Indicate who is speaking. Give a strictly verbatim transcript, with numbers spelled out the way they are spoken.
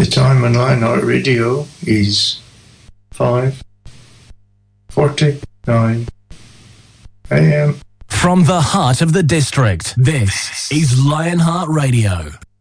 Speaker 1: The time on Lionheart Radio is five forty-nine a m.
Speaker 2: From the heart of the district, this is Lionheart Radio.